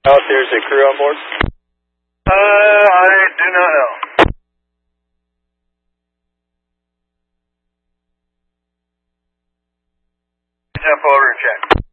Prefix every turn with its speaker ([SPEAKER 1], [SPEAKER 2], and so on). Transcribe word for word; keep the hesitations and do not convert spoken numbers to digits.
[SPEAKER 1] Out there's a crew on board?
[SPEAKER 2] Uh, I do not know. Jump over and check.